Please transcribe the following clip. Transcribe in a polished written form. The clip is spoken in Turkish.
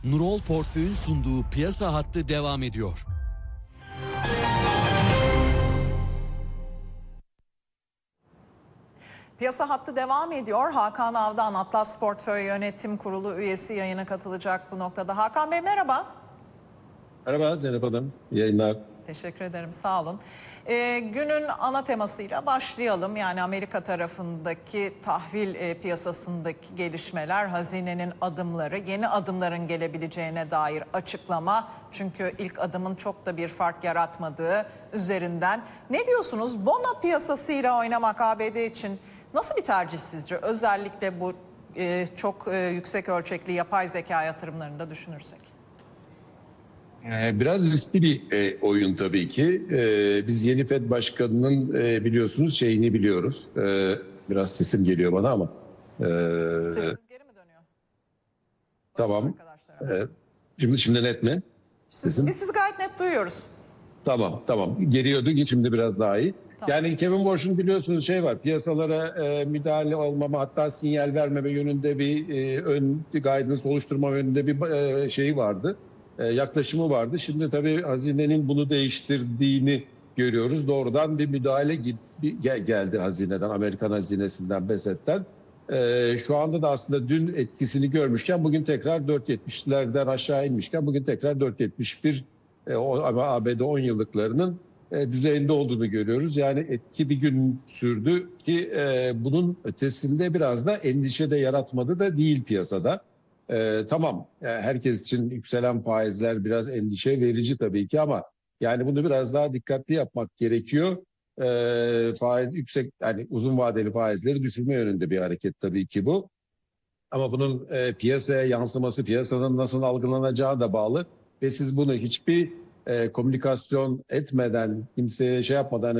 Nurol Portföy'ün sunduğu piyasa hattı devam ediyor. Piyasa hattı devam ediyor. Hakan Avdan, Atlas Portföy Yönetim Kurulu üyesi, yayına katılacak bu noktada. Hakan Bey merhaba. Merhaba Zeynep Hanım, iyi yayınlar. Teşekkür ederim, sağ olun. Günün ana temasıyla başlayalım. Yani Amerika tarafındaki tahvil piyasasındaki gelişmeler, hazinenin adımları, yeni adımların gelebileceğine dair açıklama. Çünkü ilk adımın çok da bir fark yaratmadığı üzerinden. Ne diyorsunuz? Bono piyasasıyla oynamak ABD için nasıl bir tercih sizce? Özellikle bu çok yüksek ölçekli yapay zeka yatırımlarını da düşünürsek. Biraz riskli bir oyun tabii ki. Biz yeni Fed Başkanı'nın biliyorsunuz şeyini biliyoruz. Biraz sesim geliyor bana ama. Sesiniz geri mi dönüyor? Tamam. Şimdi net mi? Biz sizi gayet net duyuyoruz. Tamam. Geliyordu, şimdi biraz daha iyi. Tamam. Yani Kevin Warsh'un biliyorsunuz şey var, piyasalara müdahale olmama, hatta sinyal vermeme yönünde bir ön guidance oluşturma yönünde bir şeyi vardı. Yaklaşımı vardı. Şimdi tabii hazinenin bunu değiştirdiğini görüyoruz. Doğrudan bir müdahale geldi hazineden, Amerikan hazinesinden, Beset'ten. Şu anda da aslında dün etkisini görmüşken bugün tekrar 4.70'lerden aşağı inmişken bugün tekrar 4.71 ABD 10 yıllıklarının düzeyinde olduğunu görüyoruz. Yani etki bir gün sürdü ki bunun ötesinde biraz da endişe de yaratmadı da değil piyasada. Tamam, herkes için yükselen faizler biraz endişe verici tabii ki ama yani bunu biraz daha dikkatli yapmak gerekiyor. Faiz yüksek, yani uzun vadeli faizleri düşürme yönünde bir hareket tabii ki bu. Ama bunun piyasaya yansıması, piyasanın nasıl algılanacağı da bağlı ve siz bunu hiçbir komünikasyon etmeden, kimseye şey yapmadan